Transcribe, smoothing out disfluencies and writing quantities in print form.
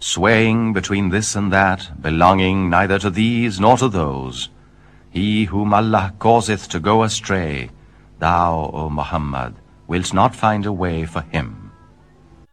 swaying between this and that, belonging neither to these nor to those. He whom Allah causeth to go astray, thou, O Muhammad, wilt not find a way for him.